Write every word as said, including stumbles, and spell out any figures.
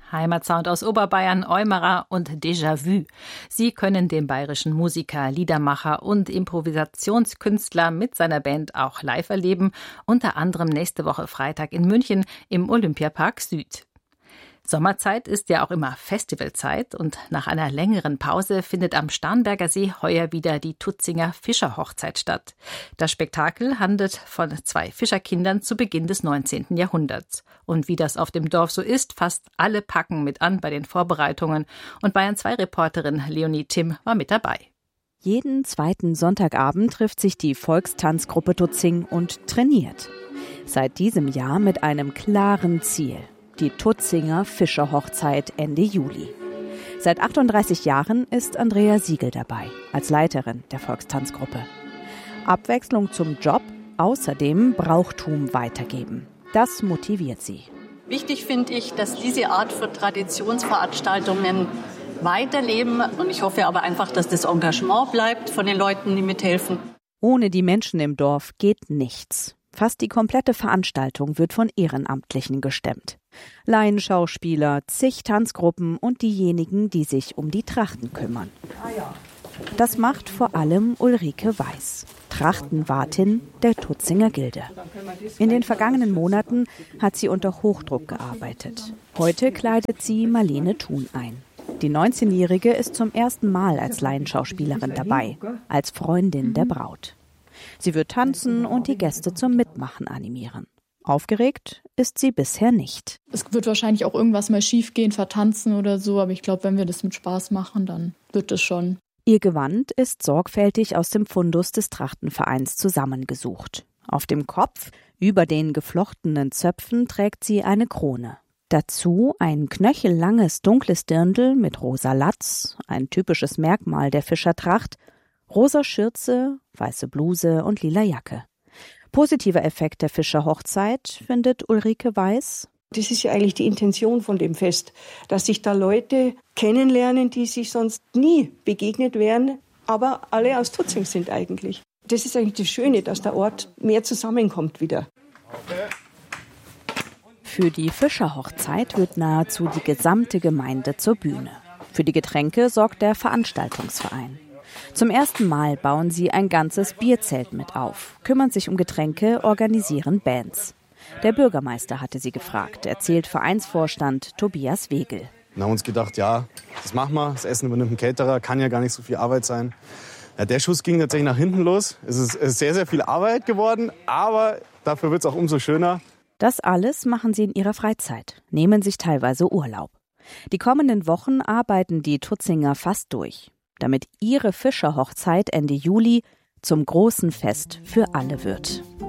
Heimatsound aus Oberbayern, Eumerer und Déjà-vu. Sie können den bayerischen Musiker, Liedermacher und Improvisationskünstler mit seiner Band auch live erleben, unter anderem nächste Woche Freitag in München im Olympiapark Süd. Sommerzeit ist ja auch immer Festivalzeit und nach einer längeren Pause findet am Starnberger See heuer wieder die Tutzinger Fischerhochzeit statt. Das Spektakel handelt von zwei Fischerkindern zu Beginn des neunzehnten Jahrhunderts. Und wie das auf dem Dorf so ist, fast alle packen mit an bei den Vorbereitungen. Und Bayern zwei Reporterin Leonie Timm war mit dabei. Jeden zweiten Sonntagabend trifft sich die Volkstanzgruppe Tutzing und trainiert. Seit diesem Jahr mit einem klaren Ziel: die Tutzinger Fischerhochzeit Ende Juli. Seit achtunddreißig Jahren ist Andrea Siegel dabei, als Leiterin der Volkstanzgruppe. Abwechslung zum Job, außerdem Brauchtum weitergeben. Das motiviert sie. Wichtig finde ich, dass diese Art von Traditionsveranstaltungen weiterleben. Und ich hoffe aber einfach, dass das Engagement bleibt von den Leuten, die mithelfen. Ohne die Menschen im Dorf geht nichts. Fast die komplette Veranstaltung wird von Ehrenamtlichen gestemmt. Laienschauspieler, zig Tanzgruppen und diejenigen, die sich um die Trachten kümmern. Das macht vor allem Ulrike Weiß, Trachtenwartin der Tutzinger Gilde. In den vergangenen Monaten hat sie unter Hochdruck gearbeitet. Heute kleidet sie Marlene Thun ein. Die neunzehnjährige ist zum ersten Mal als Laienschauspielerin dabei, als Freundin der Braut. Sie wird tanzen und die Gäste zum Mitmachen animieren. Aufgeregt ist sie bisher nicht. Es wird wahrscheinlich auch irgendwas mal schief gehen, vertanzen oder so, aber ich glaube, wenn wir das mit Spaß machen, dann wird es schon. Ihr Gewand ist sorgfältig aus dem Fundus des Trachtenvereins zusammengesucht. Auf dem Kopf, über den geflochtenen Zöpfen, trägt sie eine Krone. Dazu ein knöchellanges dunkles Dirndl mit rosa Latz, ein typisches Merkmal der Fischertracht, rosa Schürze, weiße Bluse und lila Jacke. Positiver Effekt der Fischerhochzeit, findet Ulrike Weiß. Das ist ja eigentlich die Intention von dem Fest, dass sich da Leute kennenlernen, die sich sonst nie begegnet wären, aber alle aus Tutzing sind eigentlich. Das ist eigentlich das Schöne, dass der Ort mehr zusammenkommt wieder. Für die Fischerhochzeit wird nahezu die gesamte Gemeinde zur Bühne. Für die Getränke sorgt der Veranstaltungsverein. Zum ersten Mal bauen sie ein ganzes Bierzelt mit auf, kümmern sich um Getränke, organisieren Bands. Der Bürgermeister hatte sie gefragt, erzählt Vereinsvorstand Tobias Wegel. Wir haben uns gedacht, ja, das machen wir, das Essen übernimmt ein Caterer, kann ja gar nicht so viel Arbeit sein. Ja, der Schuss ging tatsächlich nach hinten los. Es ist, es ist sehr, sehr viel Arbeit geworden, aber dafür wird es auch umso schöner. Das alles machen sie in ihrer Freizeit, nehmen sich teilweise Urlaub. Die kommenden Wochen arbeiten die Tutzinger fast durch, damit ihre Fischerhochzeit Ende Juli zum großen Fest für alle wird.